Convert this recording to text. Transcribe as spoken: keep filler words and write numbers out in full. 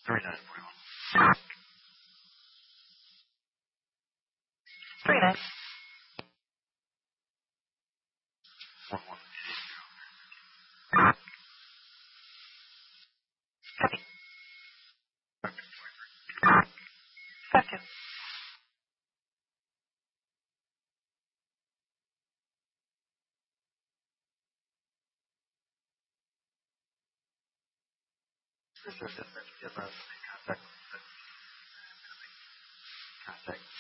thirty-nine forty-one. thirty-nine. one one. Copy. Five two. Reserve dispatch. Yes, I have contact. Contact.